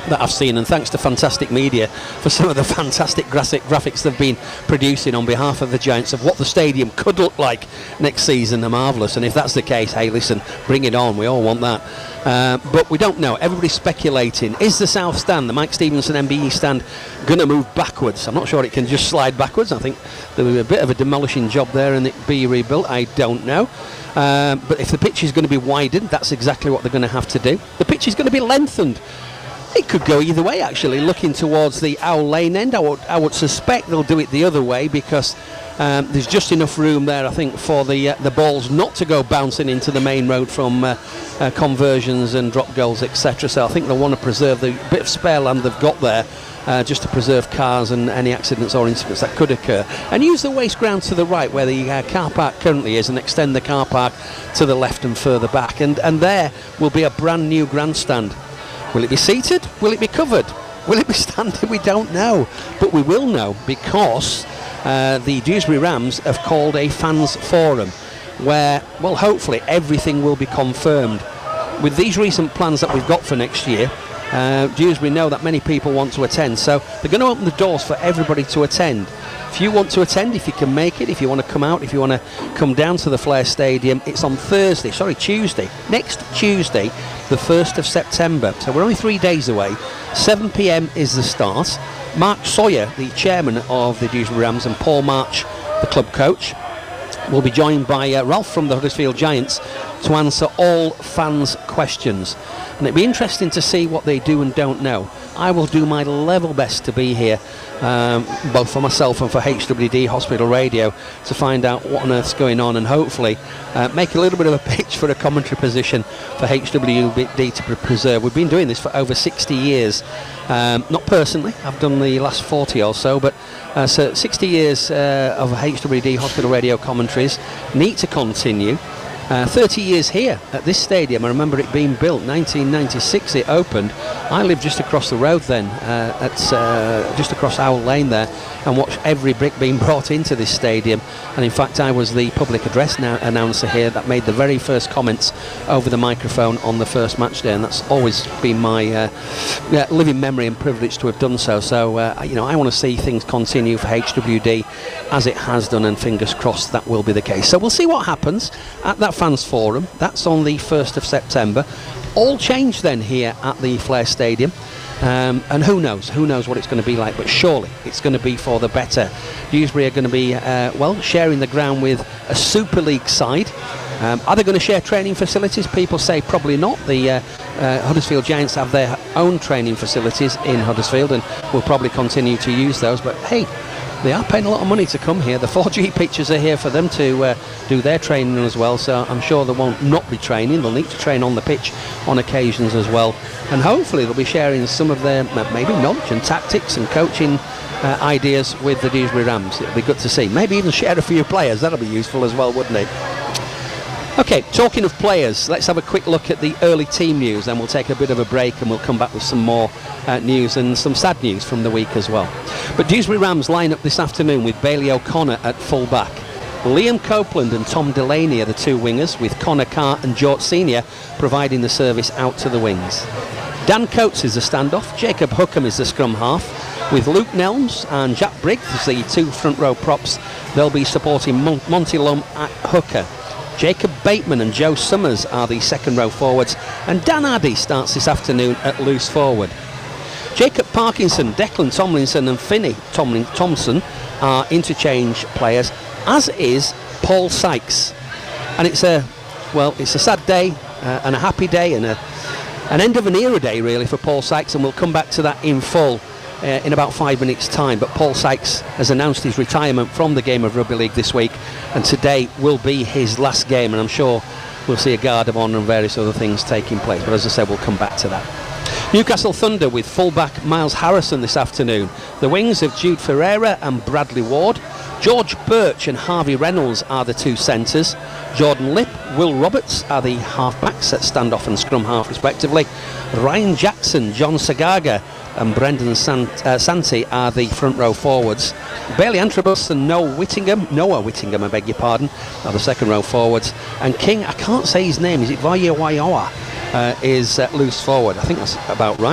that I've seen, and thanks to Fantastic Media for some of the fantastic graphics they've been producing on behalf of the Giants of what the stadium could look like next season. They're marvellous, and if that's the case, hey, listen, bring it on, we all want that. But we don't know. Everybody's speculating. Is the South Stand, the Mike Stevenson MBE stand, going to move backwards? I'm not sure it can just slide backwards. I think there was a bit of a demolishing job there and it be rebuilt. I don't know. But if the pitch is going to be widened, that's exactly what they're going to have to do. The pitch is going to be lengthened. It could go either way, actually, looking towards the Owl Lane end. I would suspect they'll do it the other way because there's just enough room there, I think, for the balls not to go bouncing into the main road from conversions and drop goals, etc. So I think they'll want to preserve the bit of spare land they've got there just to preserve cars and any accidents or incidents that could occur. And use the waste ground to the right where the car park currently is and extend the car park to the left and further back. And there will be a brand new grandstand. Will it be seated? Will it be covered? Will it be standing? We don't know. But we will know because the Dewsbury Rams have called a fans forum where, well, hopefully everything will be confirmed. With these recent plans that we've got for next year, Dewsbury know that many people want to attend, so they're going to open the doors for everybody to attend. If you want to attend, if you can make it, if you want to come out, if you want to come down to the Flair Stadium, it's on Tuesday, next Tuesday, the 1st of September. So we're only 3 days away. 7 p.m. is the start. Mark Sawyer, the chairman of the Dewsbury Rams, and Paul March, the club coach, will be joined by Ralph from the Huddersfield Giants to answer all fans' questions. And it'd be interesting to see what they do and don't know. I will do my level best to be here, both for myself and for HWD Hospital Radio, to find out what on earth's going on and hopefully make a little bit of a pitch for a commentary position for HWD to preserve. We've been doing this for over 60 years. Not personally, I've done the last 40 or so, but so 60 years of HWD Hospital Radio commentaries need to continue. 30 years here at this stadium. I remember it being built 1996. It opened. I lived just across the road then, just across Owl Lane there, and watched every brick being brought into this stadium. And in fact, I was the public address announcer here that made the very first comments over the microphone on the first match day, and that's always been my living memory and privilege to have done so. So I want to see things continue for HWD as it has done, and fingers crossed that will be the case. So we'll see what happens at that fans forum. That's on the 1st of September. All change then here at the Flair Stadium, and who knows what it's going to be like, but surely it's going to be for the better. Dewsbury are going to be sharing the ground with a Super League side. Are they going to share training facilities? People say probably not. The Huddersfield Giants have their own training facilities in Huddersfield and will probably continue to use those, but hey, they are paying a lot of money to come here. The 4G pitches are here for them to do their training as well, so I'm sure they won't not be training. They'll need to train on the pitch on occasions as well, and hopefully they'll be sharing some of their maybe knowledge and tactics and coaching ideas with the Dewsbury Rams. It'll be good to see. Maybe even share a few players. That'll be useful as well, wouldn't it? Okay, talking of players, let's have a quick look at the early team news, then we'll take a bit of a break and we'll come back with some more news and some sad news from the week as well. But Dewsbury Rams line up this afternoon with Bailey O'Connor at full back. Liam Copeland and Tom Delaney are the two wingers, with Connor Carr and George Senior providing the service out to the wings. Dan Coates is the standoff, Jacob Hookham is the scrum half, with Luke Nelms and Jack Briggs as the two front row props. They'll be supporting Monty Lum at hooker. Jacob Bateman and Joe Summers are the second row forwards, and Dan Addy starts this afternoon at loose forward. Jacob Parkinson, Declan Tomlinson and Finney Thompson are interchange players, as is Paul Sykes. And it's a sad day and a happy day and an end of an era day really for Paul Sykes, and we'll come back to that in full in about 5 minutes time. But Paul Sykes has announced his retirement from the game of rugby league this week, and today will be his last game, and I'm sure we'll see a guard of honour and various other things taking place, but as I said, we'll come back to that. Newcastle Thunder with fullback Miles Harrison this afternoon. The wings of Jude Ferreira and Bradley Ward. George Birch and Harvey Reynolds are the two centres. Jordan Lipp, Will Roberts are the half-backs at standoff and scrum half respectively. Ryan Jackson, John Sagaga and Brendan Santi are the front row forwards. Bailey Antrobus and Noah Whittingham, I beg your pardon, are the second row forwards. And King, I can't say his name, is it Vayewayoa, is loose forward. I think that's about right.